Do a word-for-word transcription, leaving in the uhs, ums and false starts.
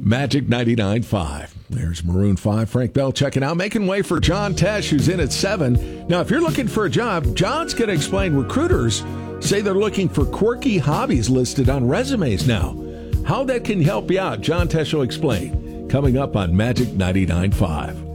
Magic ninety-nine point five. There's Maroon five. Frank Bell checking out, making way for John Tesh, who's in at seven. Now, if you're looking for a job, John's going to explain recruiters say they're looking for quirky hobbies listed on resumes now. How that can help you out, John Tesh will explain. Coming up on Magic ninety-nine point five.